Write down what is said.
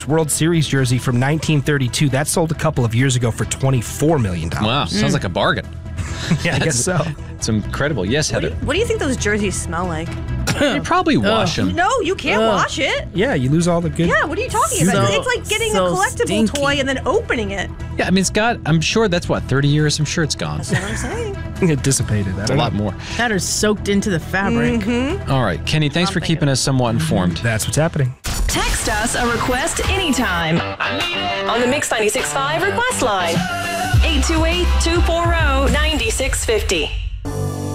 World Series jersey from 1932. That sold a couple of years ago for $24 million. Wow, sounds like a bargain. Yeah, I guess so. It's incredible. Yes, Heather. What do you think those jerseys smell like? You probably wash them. No, you can't wash it. Yeah, you lose all the good. Yeah, what are you talking about? So- It's like getting a so collectible stinky. toy and then opening it. Yeah, I mean, I'm sure that's 30 years? I'm sure it's gone. That's what I'm saying. It dissipated. It's a lot more. That are soaked into the fabric. All right, Kenny, thanks for keeping us somewhat informed. That's what's happening. Text us a request anytime on the Mix 96.5 request line. 828-240-9650.